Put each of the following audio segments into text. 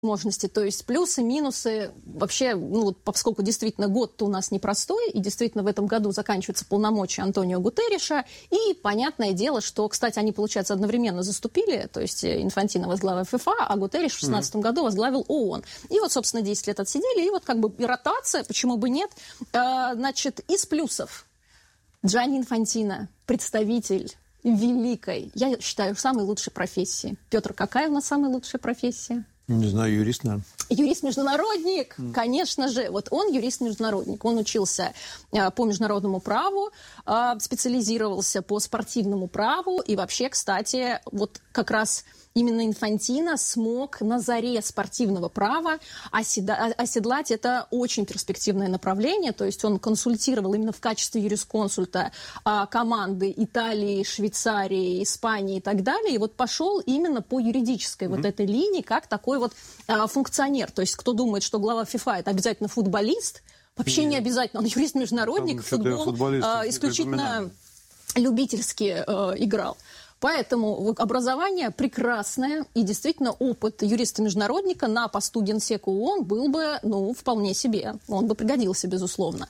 возможности, то есть плюсы, минусы. Вообще, поскольку действительно год-то у нас непростой, и действительно в этом году заканчиваются полномочия Антонио Гутерриша, и понятное дело, что, кстати, они, получается, одновременно заступили, то есть Инфантино возглавил ФИФА, а Гутерриш в 2016 году возглавил ООН. И вот, собственно, 10 лет отсидели, и вот как бы и ротация, почему бы нет. Значит, из плюсов. Джанни Инфантино, представитель великой, я считаю, самой лучшей профессии. Петр, какая у нас самая лучшая профессия? Не знаю, юрист, наверное. Юрист-международник, конечно же. Вот он юрист-международник. Он учился по международному праву, специализировался по спортивному праву. И вообще, кстати, вот как раз именно Инфантино смог на заре спортивного права оседлать это очень перспективное направление. То есть он консультировал именно в качестве юрисконсульта команды Италии, Швейцарии, Испании и так далее. И вот пошел именно по юридической вот этой линии, как такой вот функционер. То есть кто думает, что глава ФИФА это обязательно футболист, вообще не обязательно. Он юрист-международник, футбол исключительно любительски играл. Поэтому образование прекрасное, и действительно опыт юриста-международника на посту генсека ООН был бы, вполне себе. Он бы пригодился, безусловно.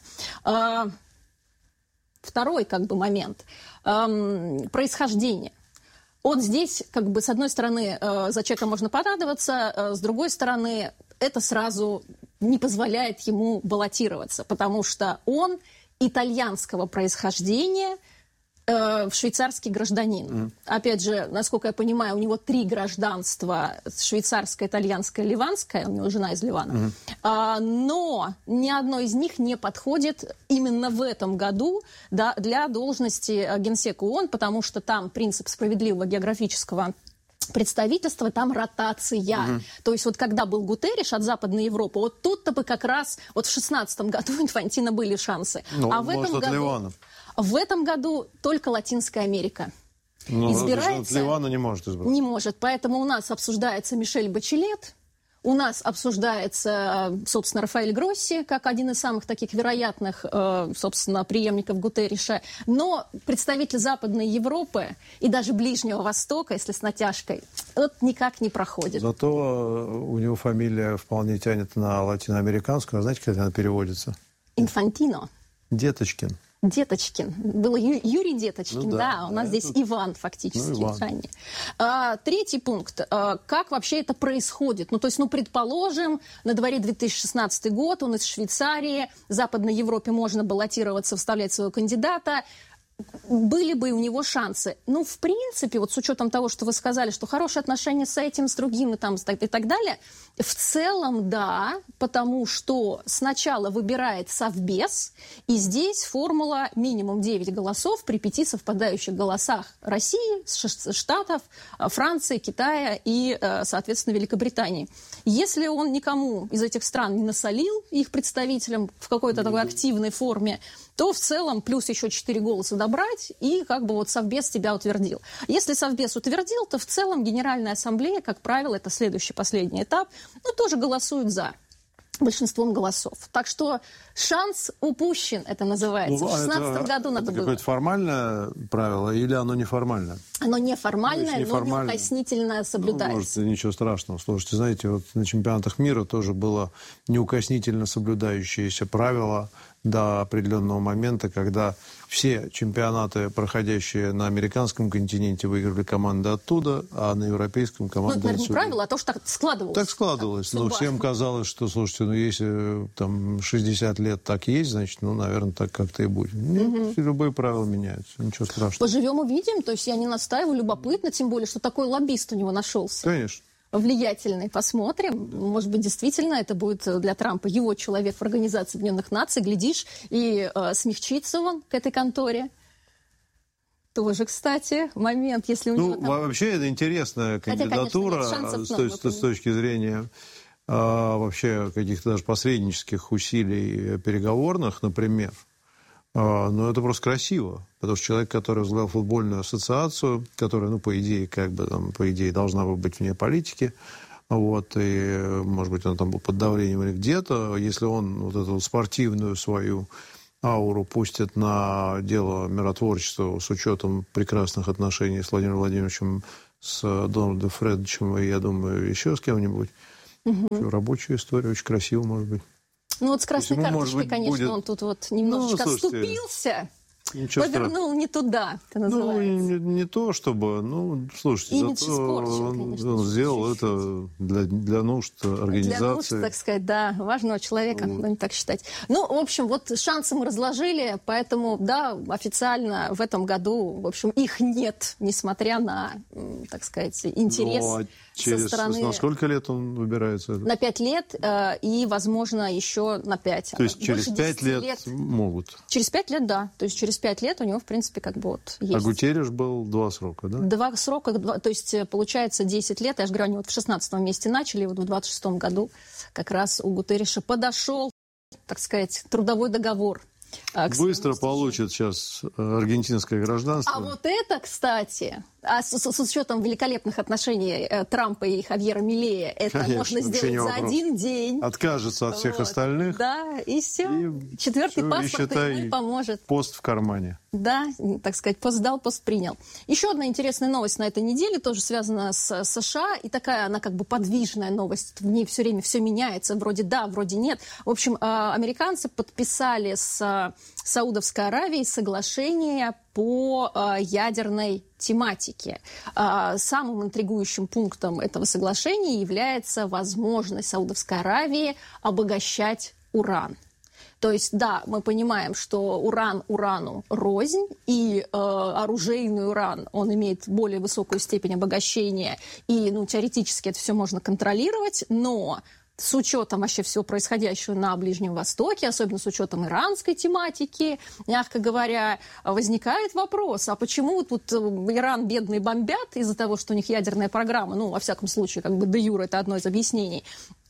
Второй момент. Происхождение. Вот здесь, с одной стороны, за человека можно порадоваться, с другой стороны, это сразу не позволяет ему баллотироваться, потому что он итальянского происхождения, швейцарский гражданин. Опять же, насколько я понимаю, у него 3 гражданства: швейцарское, итальянское, ливанское. У него жена из Ливана. Но ни одно из них не подходит именно в этом году для должности генсека ООН, потому что там принцип справедливого географического представительства, там ротация. То есть вот когда был Гутерриш от Западной Европы, вот тут-то бы как раз вот в 2016 году Инфантино были шансы. А в этом году только Латинская Америка. Избирается. Ливана не может избрать. Не может. Поэтому у нас обсуждается Мишель Бачелет, у нас обсуждается, собственно, Рафаэль Гросси, как один из самых таких вероятных, собственно, преемников Гутерриша. Но представитель Западной Европы и даже Ближнего Востока, если с натяжкой, вот никак не проходит. Зато у него фамилия вполне тянет на латиноамериканскую. А знаете, как она переводится? Инфантино. Деточкин. Деточкин. Был Юрий Деточкин, у нас здесь Иван фактически. Иван. Третий пункт. Как вообще это происходит? Предположим, на дворе 2016 год, он из Швейцарии, в Западной Европе можно баллотироваться, вставлять своего кандидата. Были бы у него шансы. В принципе, вот с учетом того, что вы сказали, что хорошие отношения с этим, с другим и так далее, в целом, да, потому что сначала выбирает Совбез, и здесь формула минимум 9 голосов при 5 совпадающих голосах России, Штатов, Франции, Китая и, соответственно, Великобритании. Если он никому из этих стран не насолил, их представителям в какой-то такой активной форме, то в целом плюс еще 4 голоса добрать, и Совбез тебя утвердил. Если Совбез утвердил, то в целом Генеральная Ассамблея, как правило, это следующий, последний этап, тоже голосует за большинством голосов. Так что шанс упущен, это называется. В 2016 году надо было. Это какое-то формальное правило или оно неформальное? Оно неформальное, но неукоснительно соблюдается. Может, ничего страшного. Слушайте, знаете, вот на чемпионатах мира тоже было неукоснительно соблюдающееся правило до определенного момента, когда все чемпионаты, проходящие на американском континенте, выиграли команды оттуда, а на европейском команды отсюда. Это не правило, а то, что так складывалось. Так складывалось. Но всем казалось, что, слушайте, если там 60 лет так есть, значит, наверное, так как-то и будет. Нет, любые правила меняются. Ничего страшного. Поживем, увидим. То есть я не настаиваю, любопытно, тем более, что такой лоббист у него нашелся. Конечно. Влиятельный. Посмотрим. Может быть, действительно, это будет для Трампа его человек в Организации Объединенных Наций. Глядишь, и смягчится он к этой конторе. Тоже, кстати, момент, если у него там... Вообще, это интересная кандидатура. С точки зрения вообще каких-то даже посреднических усилий переговорных, например. Но это просто красиво, потому что человек, который возглавил футбольную ассоциацию, которая, по идее, должна быть вне политики, и, может быть, он там был под давлением или где-то, если он эту спортивную свою ауру пустит на дело миротворчества с учетом прекрасных отношений с Владимиром Владимировичем, с Дональдом Фредовичем и, я думаю, еще с кем-нибудь, Угу. Рабочая история, очень красиво, может быть. Ну вот с красной карточкой, конечно, будет... он тут вот немножечко оступился. Повернул не туда, это называется. Не то, чтобы... слушайте, он сделал это для нужд организации. Для нужд, так сказать, да, важного человека, будем так считать. В общем, вот шансы мы разложили, поэтому, да, официально в этом году, в общем, их нет, несмотря на, так сказать, интерес со стороны... На сколько лет он выбирается? На 5 лет и, возможно, еще на 5. То есть через 5 лет могут? Через 5 лет, да. То есть через 5 лет у него, в принципе, как бы вот есть. А Гутерриш был 2 срока, да? 2 срока, то есть получается 10 лет. Я же говорю, они вот в 16-м месте начали, вот в 26-м году как раз у Гутерриша подошел, так сказать, трудовой договор. Быстро получит сейчас аргентинское гражданство. А вот это, кстати, с учетом великолепных отношений Трампа и Хавьера Милея, это конечно, можно сделать за один день. Откажется от всех остальных. Да, и все. Четвертый паспорт ему поможет. Пост в кармане. Да, так сказать, пост дал, пост принял. Еще одна интересная новость на этой неделе, тоже связана с США, и такая она как бы подвижная новость. В ней все время все меняется, вроде да, вроде нет. В общем, американцы подписали с Саудовской Аравией соглашение по ядерной тематике. Самым интригующим пунктом этого соглашения является возможность Саудовской Аравии обогащать уран. То есть, да, мы понимаем, что уран урану рознь, и оружейный уран, он имеет более высокую степень обогащения, и, теоретически это все можно контролировать, но с учетом вообще всего происходящего на Ближнем Востоке, особенно с учетом иранской тематики, мягко говоря, возникает вопрос, а почему тут Иран бедный бомбят из-за того, что у них ядерная программа, во всяком случае, как бы де юре это одно из объяснений,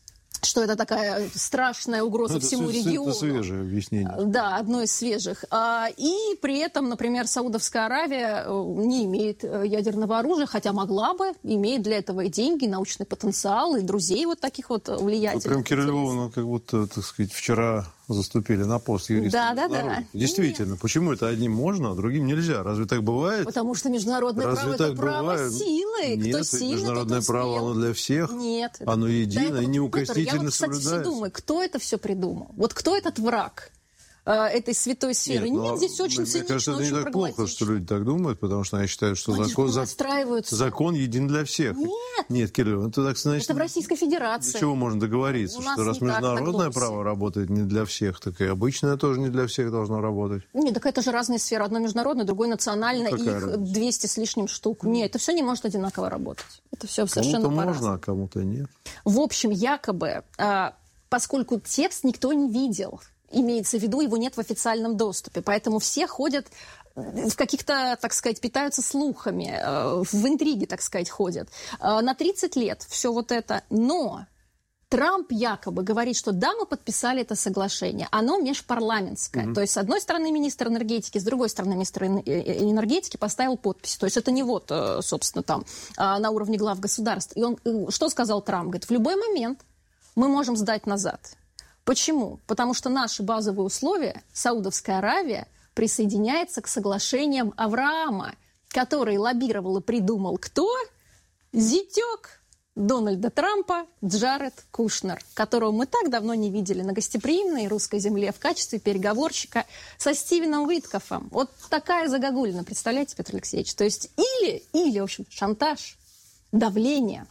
что это такая страшная угроза всему региону. Это свежее объяснение. Да, одно из свежих. И при этом, например, Саудовская Аравия не имеет ядерного оружия, хотя могла бы, имеет для этого и деньги, и научный потенциал, и друзей вот таких вот влиятельных. Прям Кирилл Львовна как будто, так сказать, вчера заступили на пост юриста. Да. Действительно, почему это одним можно, а другим нельзя? Разве так бывает? Потому что международное право – это право силы. Нет, кто сильный, международное право, оно для всех. Нет. Оно единое, неукоснительно соблюдается. Я, кстати, все думаю, кто это все придумал? Вот кто этот враг этой святой сферы? Нет, здесь очень цинично, мне кажется, это не так плохо, что люди так думают, потому что они считают, что закон един для всех. Нет, Кирилл, это так значит... Это в Российской Федерации. До чего можно договориться? Что раз международное право работает не для всех, так и обычное тоже не для всех должно работать. Нет, так это же разные сферы. Одно международное, другое национальное, их 200 с лишним штук. Нет, это все не может одинаково работать. Это все совершенно по-разному. Кому-то можно, а кому-то нет. В общем, якобы, поскольку текст никто не видел, имеется в виду, его нет в официальном доступе. Поэтому все ходят в каких-то, так сказать, питаются слухами, в интриге, так сказать, ходят. На 30 лет все вот это. Но Трамп якобы говорит, что да, мы подписали это соглашение. Оно межпарламентское. То есть, с одной стороны, министр энергетики, с другой стороны, министр энергетики поставил подпись. То есть, это не вот, собственно, там, на уровне глав государств. И он, что сказал Трамп? Говорит, в любой момент мы можем сдать назад. Почему? Потому что наши базовые условия, Саудовская Аравия присоединяется к соглашениям Авраама, который лоббировал и придумал кто? Зятек Дональда Трампа Джаред Кушнер, которого мы так давно не видели на гостеприимной русской земле в качестве переговорщика со Стивеном Уиткофом. Вот такая загогулина, представляете, Петр Алексеевич? То есть или, в общем, шантаж, давление.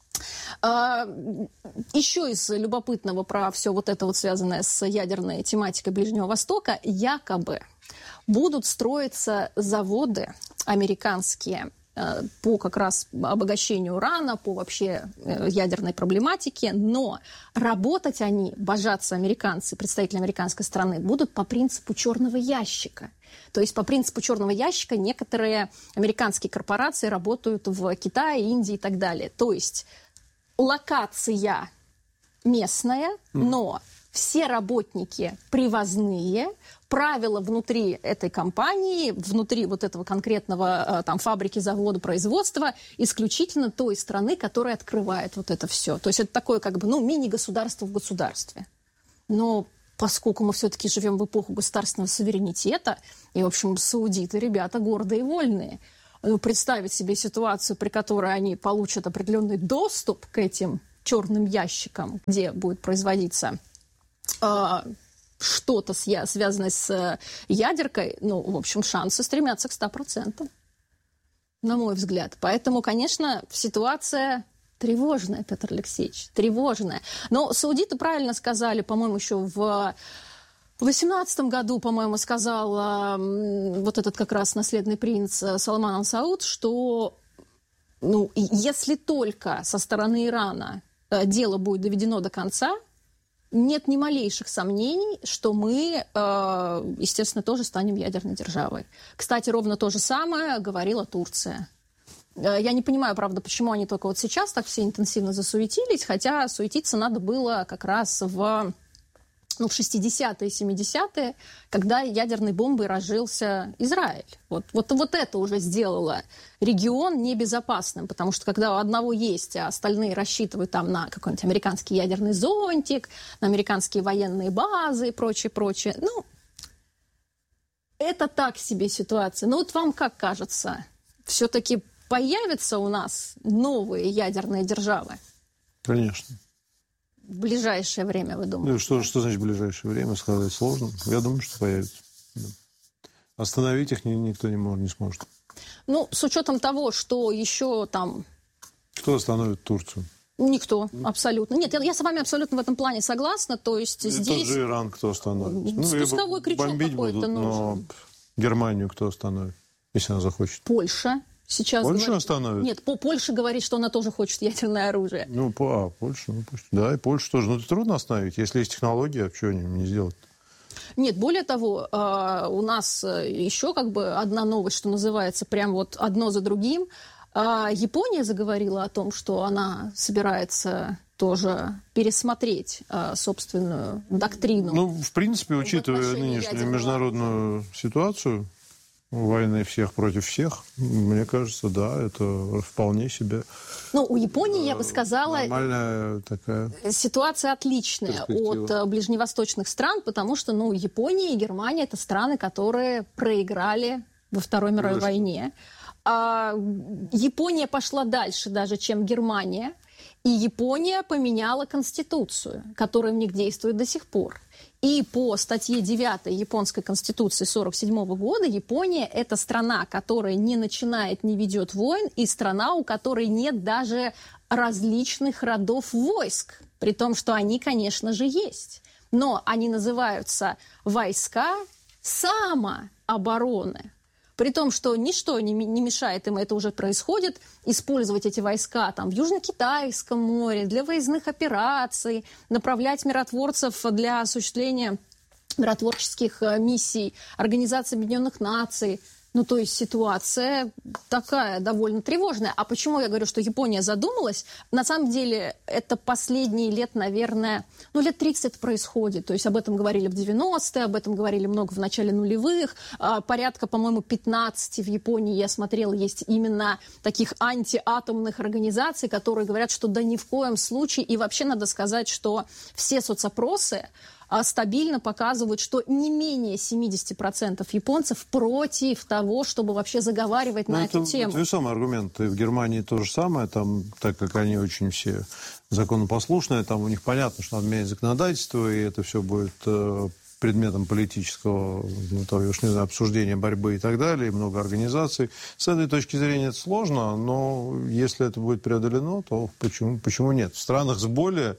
Еще из любопытного про все вот это вот связанное с ядерной тематикой Ближнего Востока, якобы будут строиться заводы американские по как раз обогащению урана, по вообще ядерной проблематике, но работать они, божатся американцы, представители американской страны, будут по принципу черного ящика. То есть по принципу черного ящика некоторые американские корпорации работают в Китае, Индии и так далее. То есть локация местная, но все работники привозные, правила внутри этой компании, внутри вот этого конкретного там фабрики, завода, производства исключительно той страны, которая открывает вот это все. То есть это такое как бы, мини-государство в государстве. Но поскольку мы все-таки живем в эпоху государственного суверенитета, и, в общем, саудиты ребята гордые и вольные, представить себе ситуацию, при которой они получат определенный доступ к этим черным ящиком, где будет производиться что-то связанное с ядеркой, ну, в общем, шансы стремятся к 100%, на мой взгляд. Поэтому, конечно, ситуация тревожная, Петр Алексеевич, тревожная. Но саудиты правильно сказали, по-моему, еще в 2018 году, по-моему, сказал вот этот как раз наследный принц Салман аль-Сауд, что если только со стороны Ирана дело будет доведено до конца, нет ни малейших сомнений, что мы, естественно, тоже станем ядерной державой. Кстати, ровно то же самое говорила Турция. Я не понимаю, правда, почему они только вот сейчас так все интенсивно засуетились, хотя суетиться надо было как раз в 60-е, 70-е, когда ядерной бомбой разжился Израиль. Вот это уже сделало регион небезопасным, потому что когда у одного есть, а остальные рассчитывают там на какой-нибудь американский ядерный зонтик, на американские военные базы и прочее. Это так себе ситуация. Но вот вам как кажется, все-таки появятся у нас новые ядерные державы? Конечно. В ближайшее время, вы думаете? Что значит в ближайшее время, сказать сложно. Я думаю, что появится. Остановить их никто не сможет. С учетом того, что еще там... Кто остановит Турцию? Никто, абсолютно. Нет, я с вами абсолютно в этом плане согласна. То есть и здесь... тот же Иран кто остановит? Спусковой крючок какой-то нужен. Но Германию кто остановит, если она захочет? Польша. Сейчас Польша остановит? Нет, Польша говорит, что она тоже хочет ядерное оружие. Польша, пусть. Да, и Польша тоже. Это трудно остановить. Если есть технология, что они не сделают? Нет, более того, у нас еще одна новость, что называется, прям вот одно за другим. Япония заговорила о том, что она собирается тоже пересмотреть собственную доктрину. В принципе, учитывая нынешнюю международную ситуацию, войны всех против всех, мне кажется, да, это вполне себе... У Японии, я бы сказала, нормальная такая ситуация отличная от ближневосточных стран, потому что, Япония и Германия – это страны, которые проиграли во Второй мировой войне. А Япония пошла дальше даже, чем Германия, и Япония поменяла конституцию, которая в них действует до сих пор. И по статье 9 японской конституции 1947 года Япония – это страна, которая не начинает, не ведет войн, и страна, у которой нет даже различных родов войск, при том, что они, конечно же, есть. Но они называются войска самообороны. При том, что ничто не мешает им, это уже происходит, использовать эти войска в Южно-Китайском море для выездных операций, направлять миротворцев для осуществления миротворческих миссий Организации Объединенных Наций. То есть ситуация такая довольно тревожная. А почему я говорю, что Япония задумалась? На самом деле это последние лет, наверное, лет 30 происходит. То есть об этом говорили в 90-е, об этом говорили много в начале нулевых. Порядка, по-моему, 15 в Японии, я смотрела, есть именно таких антиатомных организаций, которые говорят, что да ни в коем случае. И вообще надо сказать, что все соцопросы стабильно показывают, что не менее 70% японцев против того, чтобы вообще заговаривать на эту тему. Это весомый аргумент. И в Германии то же самое, так как они очень все законопослушные, там у них понятно, что надо менять законодательство, и это все будет предметом политического обсуждения, борьбы и так далее, и много организаций. С этой точки зрения это сложно, но если это будет преодолено, то почему нет? В странах с более...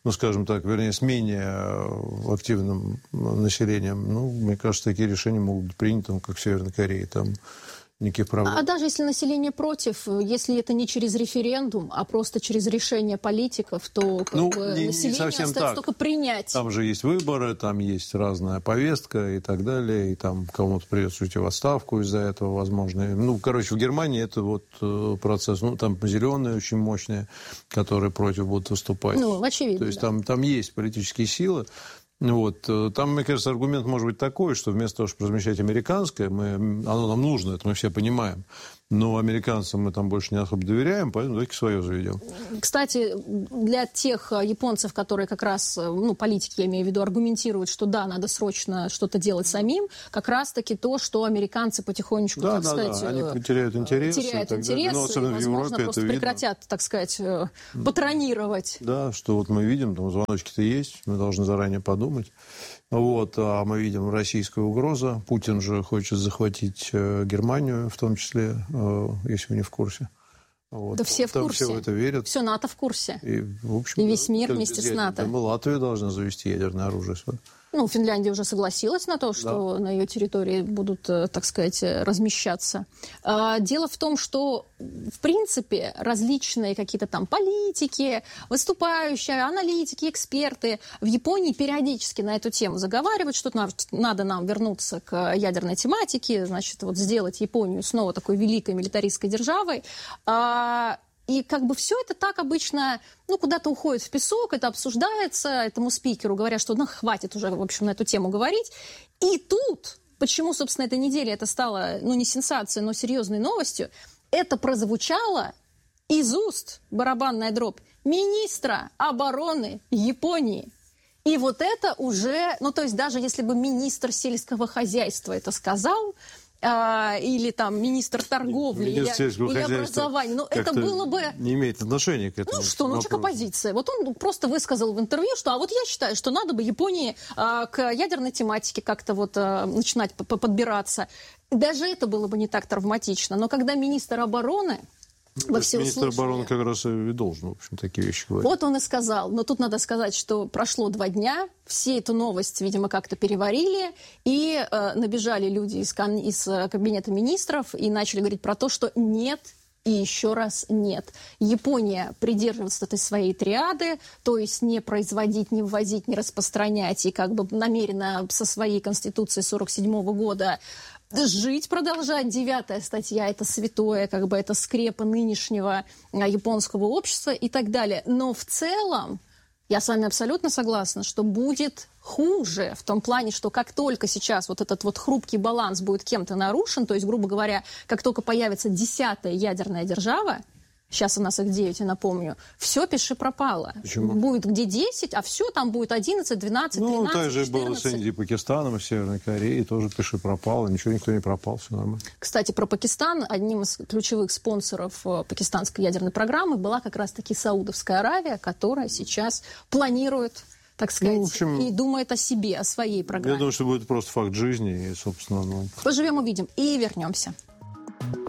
с менее активным населением, мне кажется, такие решения могут быть приняты, как в Северной Корее, там никаких проблем. А даже если население против, если это не через референдум, а просто через решение политиков, то население остается только принять. Там же есть выборы, там есть разная повестка и так далее, и там кому-то придется уйти в отставку из-за этого, возможно. В Германии это процесс, там зеленые очень мощные, которые против будут выступать. Очевидно. То есть там есть политические силы. Там, мне кажется, аргумент может быть такой, что вместо того, чтобы размещать американское, оно нам нужно, это мы все понимаем. Но американцам мы там больше не особо доверяем, поэтому давайте свое заведем. Кстати, для тех японцев, которые как раз, политики, я имею в виду, аргументируют, что да, надо срочно что-то делать самим, как раз-таки то, что американцы потихонечку, так сказать... они теряют интерес. Но особенно в Европе просто прекратят, так сказать, патронировать. Да, что вот мы видим, там звоночки-то есть, мы должны заранее подумать. Вот, а мы видим российская угроза. Путин же хочет захватить Германию, в том числе, если вы не в курсе. Вот. Да все в курсе. Все в это верят. Все НАТО в курсе. И, в общем, весь мир вместе с НАТО. Мы Латвия должна завести ядерное оружие. Финляндия уже согласилась на то, что на ее территории будут, так сказать, размещаться. Дело в том, что, в принципе, различные какие-то там политики, выступающие, аналитики, эксперты в Японии периодически на эту тему заговаривают, что надо нам вернуться к ядерной тематике, значит, вот сделать Японию снова такой великой милитаристской державой. И все это так обычно, куда-то уходит в песок, это обсуждается, этому спикеру говорят, что хватит уже, в общем, на эту тему говорить. И тут, почему, собственно, этой неделе это стало, не сенсацией, но серьезной новостью, это прозвучало из уст, барабанная дробь, министра обороны Японии. И вот это уже, то есть даже если бы министр сельского хозяйства это сказал, или там министр торговли, или образования. Это было бы... Не имеет отношения к этому. Человек оппозиция. Вот он просто высказал в интервью, что вот я считаю, что надо бы Японии к ядерной тематике как-то начинать подбираться. Даже это было бы не так травматично. Но когда министр обороны министр обороны как раз и должен, в общем, такие вещи говорить. Вот он и сказал. Но тут надо сказать, что прошло 2 дня, все эту новость, видимо, как-то переварили, и набежали люди из кабинета министров и начали говорить про то, что нет и еще раз нет. Япония придерживается этой своей триады, то есть не производить, не ввозить, не распространять, и намеренно со своей конституцией 1947 года жить, продолжать. 9-я статья – это святое, это скрепа нынешнего японского общества и так далее. Но в целом, я с вами абсолютно согласна, что будет хуже в том плане, что как только сейчас этот хрупкий баланс будет кем-то нарушен, то есть, грубо говоря, как только появится 10-я ядерная держава, сейчас у нас их 9, я напомню, все пиши пропало. Почему? Будет где 10, а все там будет 11, 12, 13, так же 14. было с Индией, Пакистаном и Северной Кореей, тоже пиши пропало, никто не пропал, все нормально. Кстати, про Пакистан, одним из ключевых спонсоров пакистанской ядерной программы была как раз-таки Саудовская Аравия, которая сейчас планирует, так сказать, и думает о себе, о своей программе. Я думаю, что будет просто факт жизни, и, собственно... Поживем, увидим и вернемся.